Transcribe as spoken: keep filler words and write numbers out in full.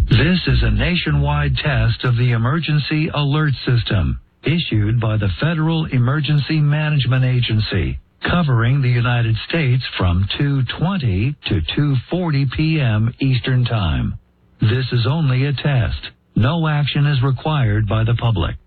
This is a nationwide test of the Emergency Alert System, issued by the Federal Emergency Management Agency, covering the United States from two twenty to two forty p.m. Eastern Time. This is only a test. No action is required by the public.